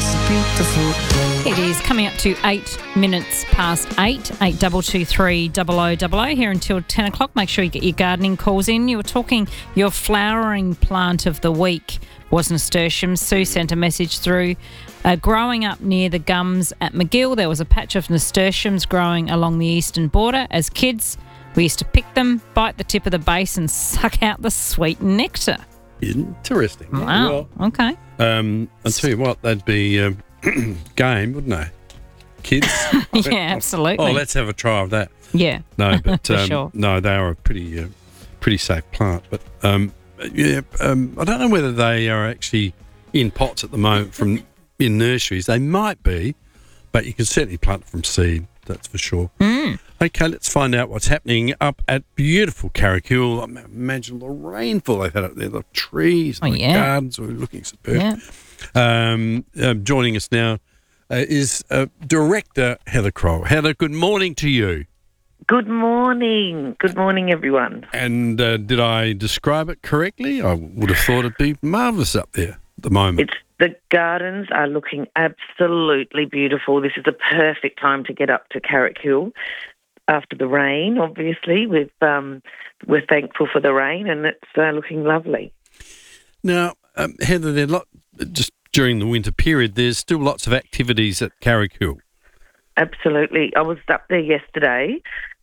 It's a beautiful day. It is coming up to 8 minutes past 8, 8223 0000 here until 10 o'clock. Make sure you get your gardening calls in. You were talking your flowering plant of the week was nasturtium. Sue sent a message through. Growing up near the Gums at McGill, there was a patch of nasturtiums growing along the eastern border. As kids, we used to pick them, bite the tip of the base and suck out the sweet nectar. Interesting. Wow, Well, okay. I'll tell you what, they'd be game, wouldn't they? Kids? Yeah, absolutely. Oh, let's have a try of that. Yeah. No, but For sure. no, they are a pretty safe plant. But I don't know whether they are actually in pots at the moment in nurseries. They might be, but you can certainly plant from seed. That's for sure. Okay, let's find out what's happening up at beautiful Carrickhill. Imagine the rainfall they've had up there, the trees and the gardens are looking superb. Yeah. Joining us now is Director Heather Kroll. Heather, good morning to you. Good morning. Good morning, everyone. And did I describe it correctly? I would have thought it'd be marvellous up there at the moment. The gardens are looking absolutely beautiful. This is the perfect time to get up to Carrickhill after the rain, obviously. We're thankful for the rain and it's looking lovely. Now, Heather, just during the winter period, there's still lots of activities at Carrickhill. Absolutely. I was up there yesterday,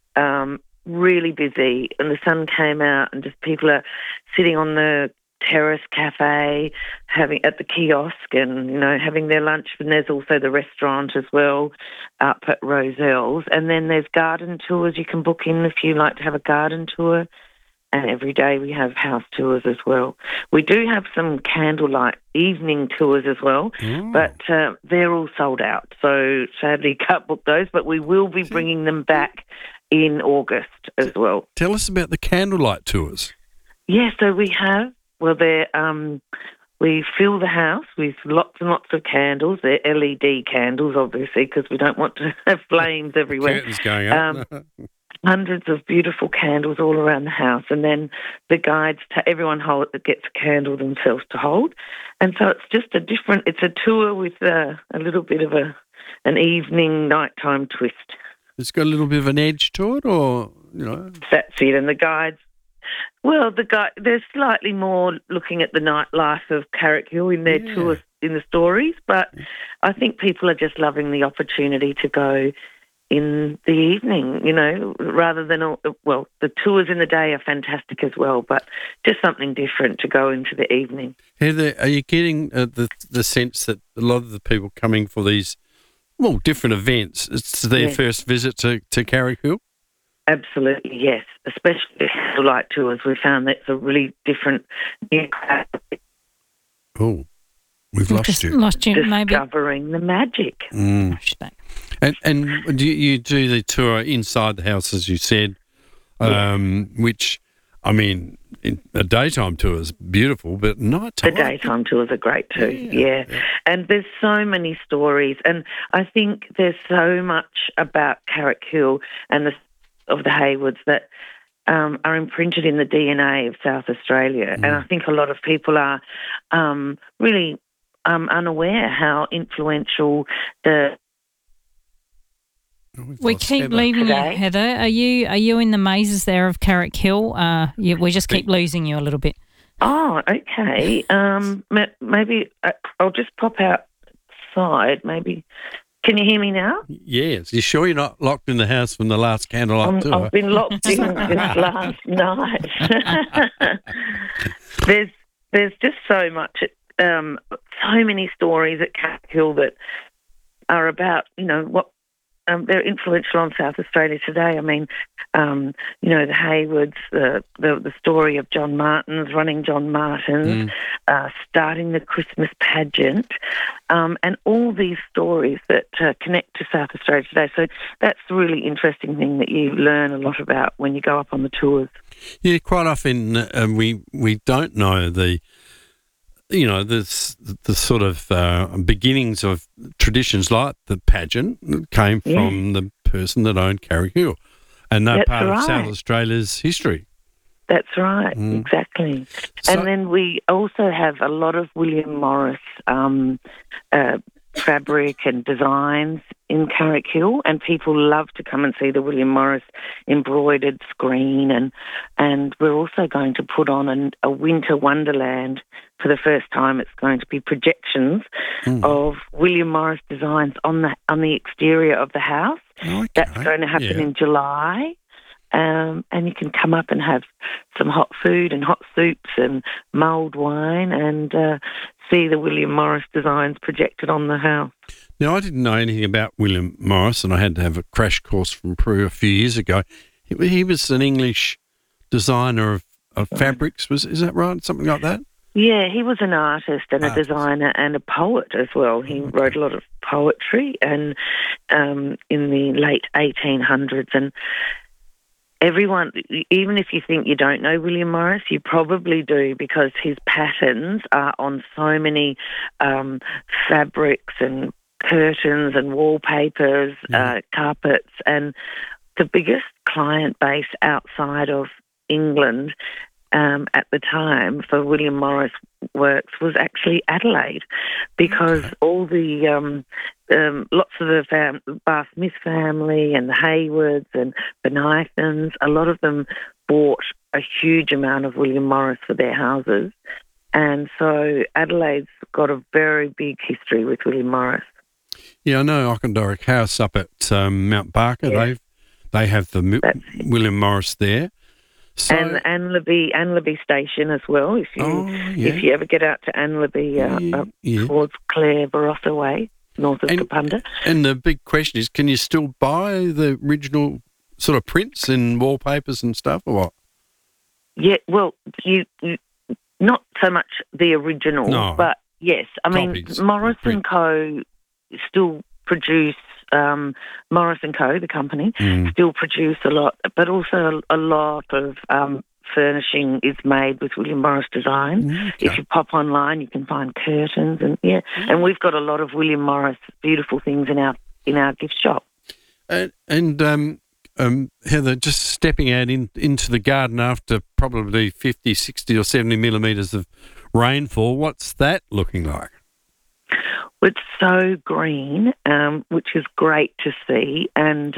really busy, and the sun came out and just people are sitting on the terrace cafe, at the kiosk and, having their lunch. And there's also the restaurant as well up at Roselle's. And then there's garden tours you can book in if you like to have a garden tour. And every day we have house tours as well. We do have some candlelight evening tours as well, but they're all sold out. So sadly can't book those, but we will be bringing them back in August as well. Tell us about the candlelight tours. Yeah, so we have. Well, we fill the house with lots and lots of candles. They're LED candles, obviously, because we don't want to have flames everywhere. Curtains going up. Hundreds of beautiful candles all around the house. And then the guides, everyone gets a candle themselves to hold. And so it's just it's a tour with a little bit of an evening, nighttime twist. It's got a little bit of an edge to it, or, That's it. And the guides, they're slightly more looking at the nightlife of Carrickhill in their tours, in the stories, but I think people are just loving the opportunity to go in the evening, rather than, the tours in the day are fantastic as well, but just something different to go into the evening. Heather, are you getting the sense that a lot of the people coming for these, different events, it's their first visit to Carrickhill? Absolutely, yes. Especially candlelight tours. We found that's a really different new crowd. Oh, we've lost you. Discovering the magic. And do you do the tour inside the house, as you said, which, a daytime tour is beautiful, but nighttime... The daytime tours are great too, yeah. And there's so many stories, and I think there's so much about Carrickhill and of the Haywoods that are imprinted in the DNA of South Australia. And I think a lot of people are really unaware how influential We keep leaving you, Heather. Are you in the mazes there of Carrickhill? We just keep losing you a little bit. Oh, okay. Maybe I'll just pop outside. Maybe. Can you hear me now? Yes. You sure you're not locked in the house from the last candlelight tour? I've been locked in since last night. There's just so much, so many stories at Carrickhill that are about, what they're influential on South Australia today. The Haywoods, the story of John Martin's, running John Martin's, starting the Christmas pageant, and all these stories that connect to South Australia today. So that's the really interesting thing that you learn a lot about when you go up on the tours. Yeah, quite often we don't know the sort of beginnings of traditions like the pageant came from the person that owned Carrickhill, and they're part of South Australia's history. That's right, exactly. And then we also have a lot of William Morris fabric and designs in Carrickhill, and people love to come and see the William Morris embroidered screen. And we're also going to put on a winter wonderland for the first time. It's going to be projections of William Morris designs on the exterior of the house. Okay. That's going to happen in July. And you can come up and have some hot food and hot soups and mulled wine and see the William Morris designs projected on the house. Now, I didn't know anything about William Morris, and I had to have a crash course from Peru a few years ago. He was an English designer of fabrics. Is that right? Something like that? Yeah, he was an artist and a designer and a poet as well. He wrote a lot of poetry and in the late 1800s. And everyone, even if you think you don't know William Morris, you probably do, because his patterns are on so many fabrics and curtains and wallpapers, carpets, and the biggest client base outside of England at the time for William Morris works was actually Adelaide, because all the lots of the Bath Smith family and the Haywards and Benaithans, a lot of them bought a huge amount of William Morris for their houses, and so Adelaide's got a very big history with William Morris. Yeah, I know Auchendoric House up at Mount Barker. Yeah. They have the William Morris there. So, and Anlaby Station as well. If you ever get out to Anlaby up towards Clare Barossa way, north of Kapunda. And the big question is, can you still buy the original sort of prints and wallpapers and stuff, or what? Yeah, well, you not so much the original, but yes, I mean Morris and Co. still produce. Morris and Co., the company, still produce a lot, but also a lot of furnishing is made with William Morris design. Okay. If you pop online, you can find curtains and we've got a lot of William Morris beautiful things in our gift shop. And Heather, just stepping out into the garden after probably 50, 60 or 70 millimetres of rainfall, what's that looking like? It's so green, which is great to see, and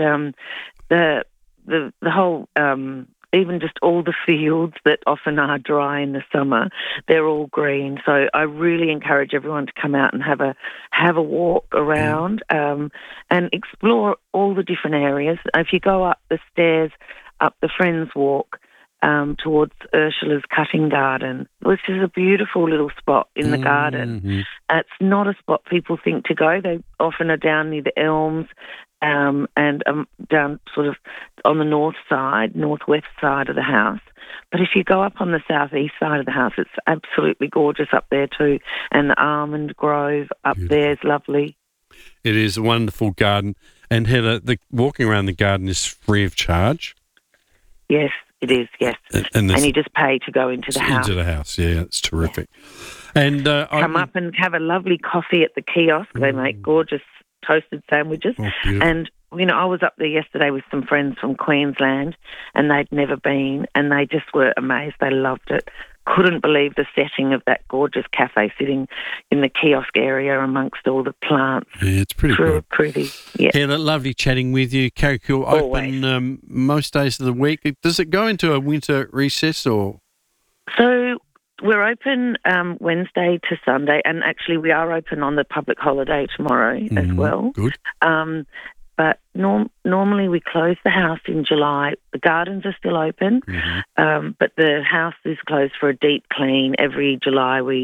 the whole, even just all the fields that often are dry in the summer, they're all green. So I really encourage everyone to come out and have a walk around and explore all the different areas. If you go up the stairs, up the Friends Walk, towards Ursula's Cutting Garden, which is a beautiful little spot in the garden. It's not a spot people think to go. They often are down near the elms and down sort of on the northwest side of the house. But if you go up on the southeast side of the house, it's absolutely gorgeous up there too. And the almond grove up there is lovely. It is a wonderful garden. And Heather, the walking around the garden is free of charge? Yes. It is, yes. And you just pay to go into the house. Into the house, yeah, it's terrific. Yeah. And come up and have a lovely coffee at the kiosk. They make gorgeous toasted sandwiches. Oh, and, I was up there yesterday with some friends from Queensland, and they'd never been, and they just were amazed. They loved it. Couldn't believe the setting of that gorgeous cafe sitting in the kiosk area amongst all the plants. Yeah, it's pretty good. Pretty, yeah. Heather, lovely chatting with you. Carrickhill open most days of the week. Does it go into a winter recess or? So we're open Wednesday to Sunday, and actually we are open on the public holiday tomorrow as well. Good. But normally we close the house in July. The gardens are still open, but the house is closed for a deep clean every July. We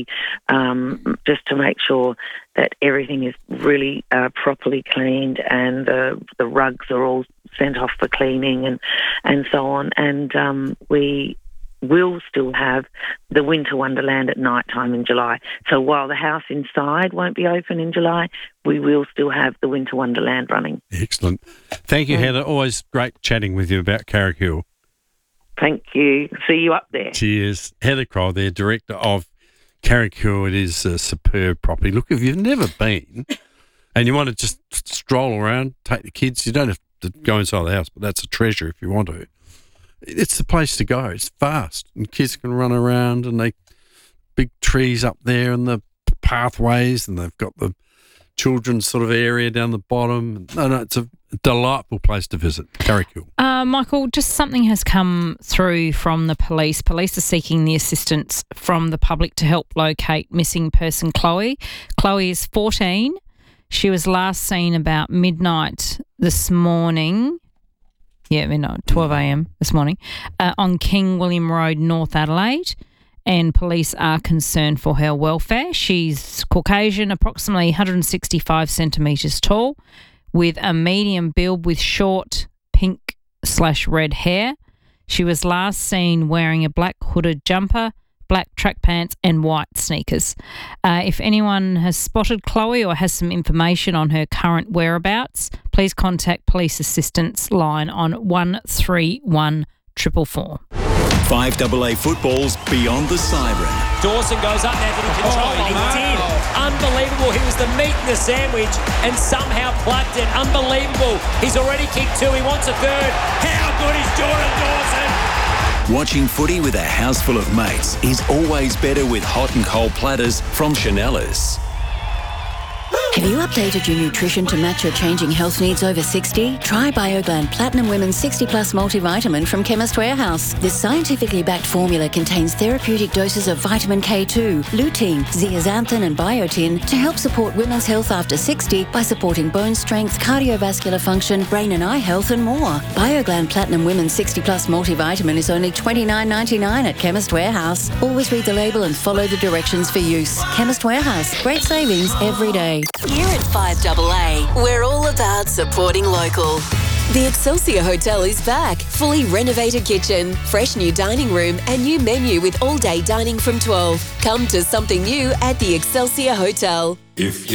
just to make sure that everything is really properly cleaned, and the rugs are all sent off for cleaning and so on. And we will still have the Winter Wonderland at night time in July. So while the house inside won't be open in July, we will still have the Winter Wonderland running. Excellent. Thank you, Heather. Always great chatting with you about Carrickhill. Thank you. See you up there. Cheers. Heather Kroll there, Director of Carrickhill. It is a superb property. Look, if you've never been and you want to just stroll around, take the kids, you don't have to go inside the house, but that's a treasure if you want to. It's the place to go. It's fast, and kids can run around, and big trees up there, and the pathways, and they've got the children's sort of area down the bottom. No, it's a delightful place to visit. Carrickhill. Michael, just something has come through from the police. Police are seeking the assistance from the public to help locate missing person Chloe. Chloe is 14. She was last seen about midnight this morning. Yeah, midnight, 12 a.m. this morning, on King William Road, North Adelaide. And police are concerned for her welfare. She's Caucasian, approximately 165 centimetres tall, with a medium build with short pink/red hair. She was last seen wearing a black hooded jumper, black track pants and white sneakers. If anyone has spotted Chloe or has some information on her current whereabouts, please contact Police Assistance line on 131444. 5AA football's Beyond the Siren. Dawson goes up now, did he control it? He did. Unbelievable. He was the meat in the sandwich and somehow plugged it. Unbelievable. He's already kicked two. He wants a third. How good is Jordan Dawson? Watching footy with a house full of mates is always better with hot and cold platters from Chanellas. Have you updated your nutrition to match your changing health needs over 60? Try BioGland Platinum Women's 60 Plus Multivitamin from Chemist Warehouse. This scientifically backed formula contains therapeutic doses of vitamin K2, lutein, zeaxanthin and biotin to help support women's health after 60 by supporting bone strength, cardiovascular function, brain and eye health and more. BioGland Platinum Women's 60 Plus Multivitamin is only $29.99 at Chemist Warehouse. Always read the label and follow the directions for use. Chemist Warehouse. Great savings every day. Here at 5AA, we're all about supporting local. The Excelsior Hotel is back. Fully renovated kitchen, fresh new dining room and new menu with all-day dining from 12. Come to something new at the Excelsior Hotel. If you